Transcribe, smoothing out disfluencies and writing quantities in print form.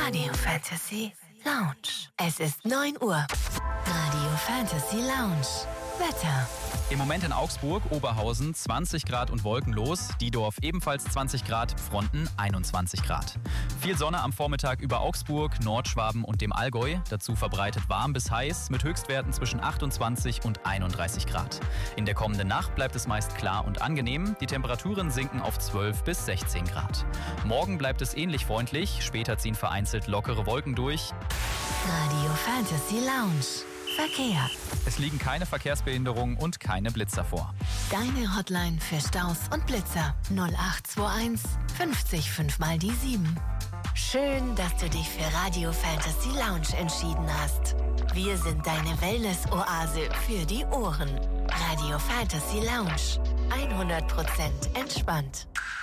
Radio Fantasy Lounge. Es ist 9 Uhr. Radio Fantasy Lounge. Wetter. Im Moment in Augsburg, Oberhausen 20 Grad und wolkenlos, Diedorf ebenfalls 20 Grad, Fronten 21 Grad. Viel Sonne am Vormittag über Augsburg, Nordschwaben und dem Allgäu, dazu verbreitet warm bis heiß mit Höchstwerten zwischen 28 und 31 Grad. In der kommenden Nacht bleibt es meist klar und angenehm, die Temperaturen sinken auf 12 bis 16 Grad. Morgen bleibt es ähnlich freundlich, später ziehen vereinzelt lockere Wolken durch. Radio Fantasy Lounge. Verkehr. Es liegen keine Verkehrsbehinderungen und keine Blitzer vor. Deine Hotline für Staus und Blitzer 0821 50 5 mal die 7. Schön, dass du dich für Radio Fantasy Lounge entschieden hast. Wir sind deine Wellness-Oase für die Ohren. Radio Fantasy Lounge. 100% entspannt.